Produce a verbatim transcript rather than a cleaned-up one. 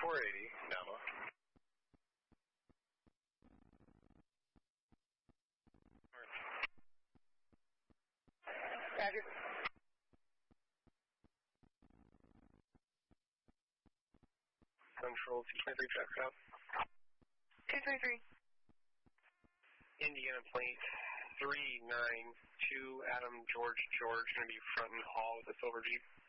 four eighty, Nava. Roger. Control two twenty-three, checks out. two twenty-three. Indiana plate three nine two, Adam George George, going to be front and hall with a silver Jeep.